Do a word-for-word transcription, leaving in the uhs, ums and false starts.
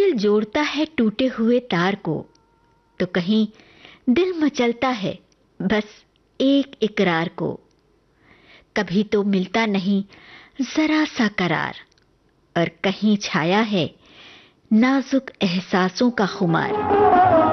दिल जोड़ता है टूटे हुए तार को, तो कहीं दिल मचलता है बस एक इकरार को। कभी तो मिलता नहीं जरा सा करार, और कहीं छाया है नाजुक एहसासों का खुमार।